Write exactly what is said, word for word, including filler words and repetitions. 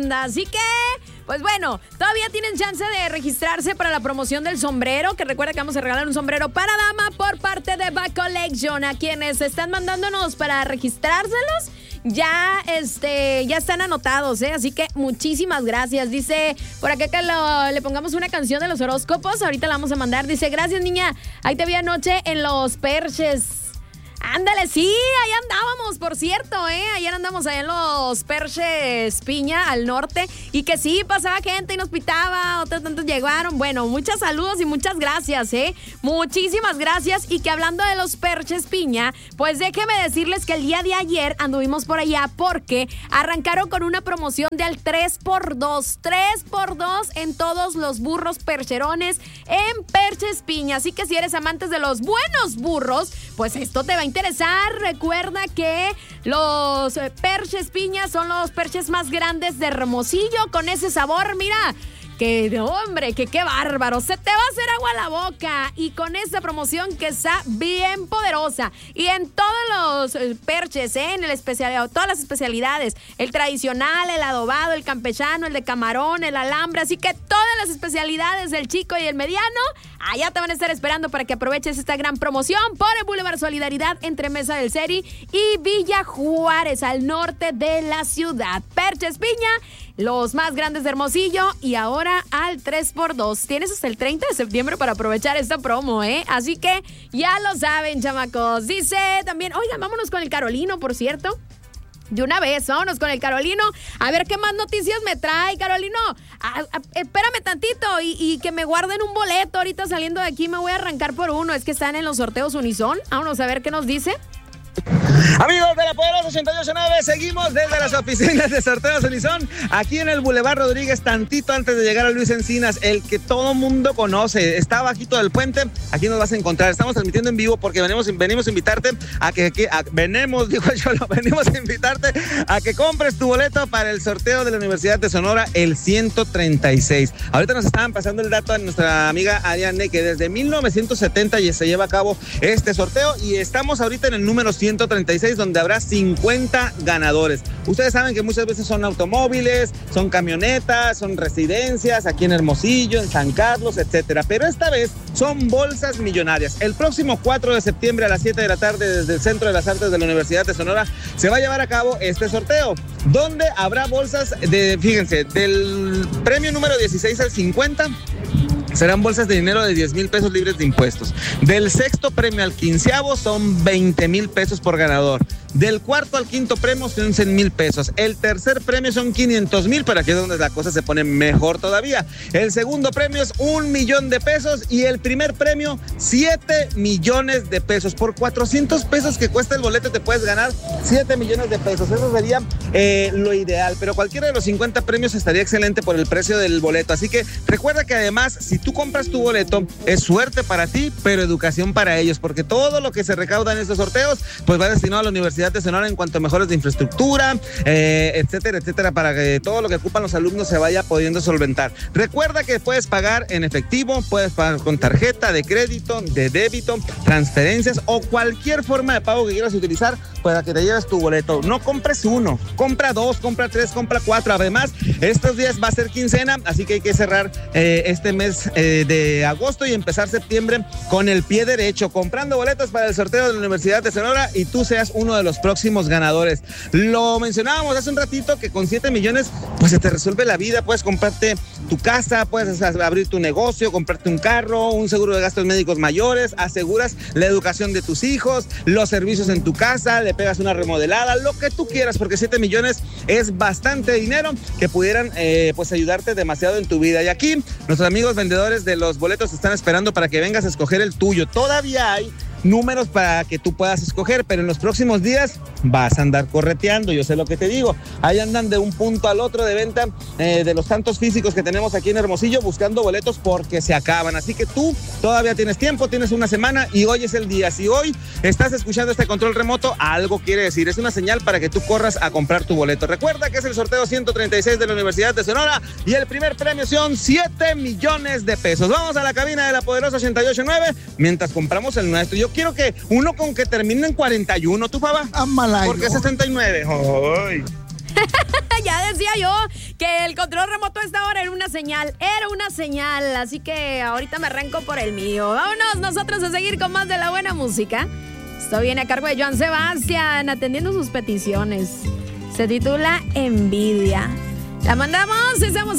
banda. Así que, pues bueno, todavía tienen chance de registrarse para la promoción del sombrero, que recuerda que vamos a regalar un sombrero para dama por parte de Back Collection. A quienes están mandándonos para registrárselos, ya este ya están anotados, ¿eh? Así que muchísimas gracias. Dice por acá que lo, le pongamos una canción de los horóscopos. Ahorita la vamos a mandar. Dice, gracias, niña. Ahí te vi anoche en los Perches. Ándale, sí, ahí andábamos, por cierto, ¿eh? Ayer andamos allá en los Perches Piña, al norte, y que sí, pasaba gente y nos pitaba, otros tantos llegaron. Bueno, muchos saludos y muchas gracias, ¿eh? Muchísimas gracias, y que hablando de los Perches Piña, pues déjeme decirles que el día de ayer anduvimos por allá porque arrancaron con una promoción de al tres por dos, tres por dos en todos los burros percherones en Perches Piña. Así que si eres amante de los buenos burros, pues esto te va a interesar. Recuerda que los Perches Piña son los perches más grandes de Hermosillo, con ese sabor, mira, que hombre, que qué bárbaro, se te va a hacer agua a la boca, y con esta promoción que está bien poderosa, y en todos los perches, ¿eh? En el especial, todas las especialidades, el tradicional, el adobado, el campechano, el de camarón, el alambre, así que todas las especialidades del chico y el mediano, allá te van a estar esperando para que aproveches esta gran promoción por el Boulevard Solidaridad entre Mesa del Seri y Villa Juárez, al norte de la ciudad. Perches Piña, los más grandes de Hermosillo, y ahora al tres por dos. Tienes hasta el treinta de septiembre para aprovechar esta promo, ¿eh? Así que ya lo saben, chamacos. Dice también, oigan, vámonos con el Carolino, por cierto. De una vez, vámonos con el Carolino. A ver qué más noticias me trae, Carolino. A, a, espérame tantito y, y que me guarden un boleto. Ahorita saliendo de aquí me voy a arrancar por uno. Es que están en los sorteos Unison. Vámonos a ver qué nos dice. Amigos de la Poderosa ochenta y ocho punto nueve, seguimos desde las oficinas de Sorteos Unison, aquí en el Boulevard Rodríguez, tantito antes de llegar a Luis Encinas, el que todo mundo conoce, está bajito del puente. Aquí nos vas a encontrar. Estamos transmitiendo en vivo porque venimos, venimos a invitarte a que, que a, venimos, digo yo, no, venimos a invitarte a que compres tu boleto para el sorteo de la Universidad de Sonora, el ciento treinta y seis. Ahorita nos estaban pasando el dato a nuestra amiga Ariane, que desde mil novecientos setenta ya se lleva a cabo este sorteo, y estamos ahorita en el número ciento treinta y seis, donde habrá cincuenta ganadores. Ustedes saben que muchas veces son automóviles, son camionetas, son residencias aquí en Hermosillo, en San Carlos, etcétera. Pero esta vez son bolsas millonarias. El próximo cuatro de septiembre a las siete de la tarde, desde el Centro de las Artes de la Universidad de Sonora, se va a llevar a cabo este sorteo, donde habrá bolsas de, fíjense, del premio número dieciséis al cincuenta, serán bolsas de dinero de diez mil pesos libres de impuestos. Del sexto premio al quinceavo son veinte mil pesos por ganador. Del cuarto al quinto premio son cien mil pesos. El tercer premio son quinientos mil, para que es donde la cosa se pone mejor todavía. El segundo premio es un millón de pesos, y el primer premio siete millones de pesos. Por cuatrocientos pesos que cuesta el boleto te puedes ganar siete millones de pesos. Eso sería eh, lo ideal, pero cualquiera de los cincuenta premios estaría excelente por el precio del boleto. Así que recuerda que además, si tú compras tu boleto, es suerte para ti, pero educación para ellos, porque todo lo que se recauda en estos sorteos pues va destinado a la Universidad de Sonora en cuanto a mejoras de infraestructura, eh, etcétera, etcétera, para que todo lo que ocupan los alumnos se vaya pudiendo solventar. Recuerda que puedes pagar en efectivo, puedes pagar con tarjeta de crédito, de débito, transferencias o cualquier forma de pago que quieras utilizar para que te lleves tu boleto. No compres uno, compra dos, compra tres, compra cuatro. Además, estos días va a ser quincena, así que hay que cerrar eh, este mes eh, de agosto y empezar septiembre con el pie derecho, comprando boletos para el sorteo de la Universidad de Sonora, y tú seas uno de los próximos ganadores. Lo mencionábamos hace un ratito que con siete millones pues se te resuelve la vida. Puedes comprarte tu casa, puedes abrir tu negocio, comprarte un carro, un seguro de gastos médicos mayores, aseguras la educación de tus hijos, los servicios en tu casa, le pegas una remodelada, lo que tú quieras, porque siete millones es bastante dinero que pudieran eh, pues ayudarte demasiado en tu vida. Y aquí nuestros amigos vendedores de los boletos están esperando para que vengas a escoger el tuyo. Todavía hay números para que tú puedas escoger, pero en los próximos días vas a andar correteando, yo sé lo que te digo. Ahí andan de un punto al otro de venta eh, de los tantos físicos que tenemos aquí en Hermosillo buscando boletos porque se acaban. Así que tú todavía tienes tiempo, tienes una semana y hoy es el día. Si hoy estás escuchando este control remoto, algo quiere decir, es una señal para que tú corras a comprar tu boleto. Recuerda que es el sorteo ciento treinta y seis de la Universidad de Sonora y el primer premio son siete millones de pesos. Vamos a la cabina de la Poderosa ochenta y ocho punto nueve mientras compramos el nuestro. Yo quiero que uno con que termine en cuarenta y uno, ¿tú, Faba? Amalay. ¿Por qué sesenta y nueve? ¡Ay! Ya Ya decía yo que el control remoto a esta hora era una señal, era una señal, así que ahorita me arranco por el mío. Vámonos nosotros a seguir con más de la buena música. Esto viene a cargo de Joan Sebastián, atendiendo sus peticiones. Se titula Envidia. La mandamos y estamos